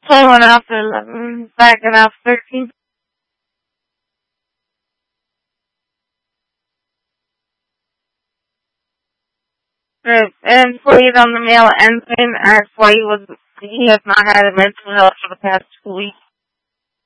Pulling after 11, backing after 13. Right. And employees on the mail ensign asked why he has not had a mental health for the past 2 weeks.